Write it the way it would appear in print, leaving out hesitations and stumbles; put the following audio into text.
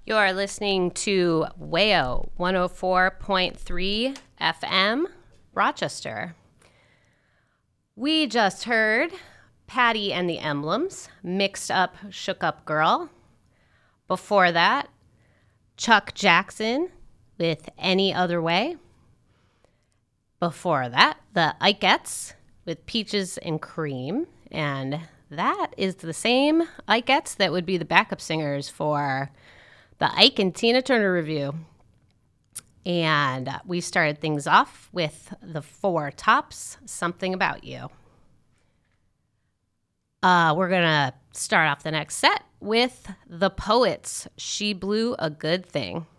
You're listening to WAYO 104.3 FM, Rochester. We just heard Patty and the Emblems, Mixed Up, Shook Up Girl. Before that, Chuck Jackson with Any Other Way. Before that, the Ikeettes with Peaches and Cream. And that is the same Ikeettes that would be the backup singers for the Ike and Tina Turner Revue. And we started things off with the Four Tops, Something About You. We're going to start off the next set with the Poets, She Blew a Good Thing.